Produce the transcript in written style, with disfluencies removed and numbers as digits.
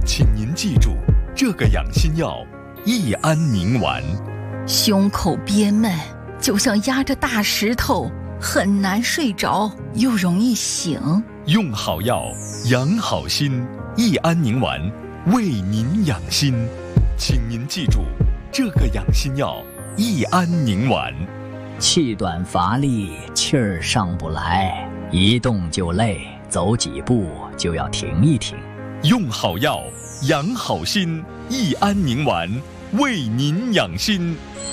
请您记住这个养心药益安宁丸。 胸口憋闷，就像压着大石头，很难睡着，又容易醒。 用好药，养好心，益安宁丸为您养心。请您记住这个养心药益安宁丸。 气短乏力，气儿上不来，一动就累，走几步就要停一停。 用好药，养好心，益安宁丸为您养心。